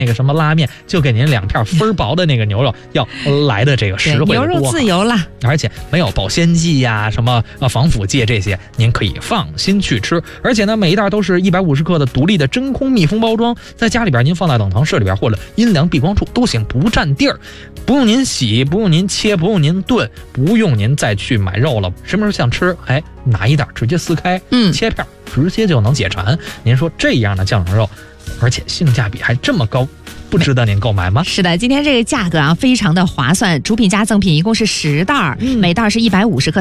那个什么拉面，就给您2片分薄的那个牛肉要来的这个实惠的多。 牛肉自由了， 而且没有保鲜剂呀、什么防腐剂这些，您可以放心去吃。而且呢，每一袋都是150克的独立的真空密封包装，在家里边您放在冷藏室里边或者阴凉避光处都行，不占地儿，不用您洗，不用您切，不用您炖，不用您再去买肉了。什么时候想吃，拿一袋直接撕开，切片直接就能解馋。您说这样的酱羊肉，而且性价比还这么高，不值得您购买吗？ 是的，今天这个价格非常的划算，主品加赠品一共是10袋，每袋是150克。